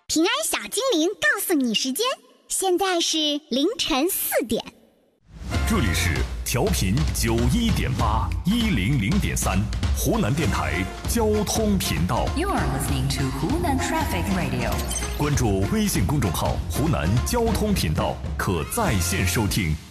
平安小精灵告诉你时间，现在是凌晨4点。 这里是调频91.8、100.3湖南电台交通频道。 You are listening to Hunan Traffic Radio。 关注微信公众号“湖南交通频道”，可在线收听。